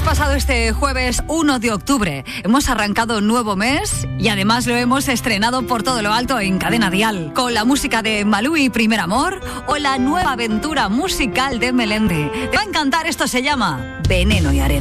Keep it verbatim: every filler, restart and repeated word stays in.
pasado este jueves uno de octubre. Hemos arrancado un nuevo mes y además lo hemos estrenado por todo lo alto en Cadena Dial, con la música de Malú y Primer Amor o la nueva aventura musical de Melendi. Te va a encantar, esto se llama Veneno y Arena.